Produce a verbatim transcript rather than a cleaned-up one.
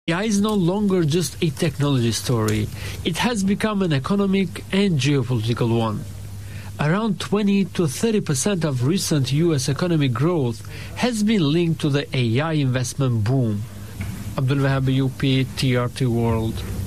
A I is no longer just a technology story. It has become an economic and geopolitical one. Around twenty to thirty percent of recent U S economic growth has been linked to the A I investment boom. Abdul Wahab Ayubi, T R T World.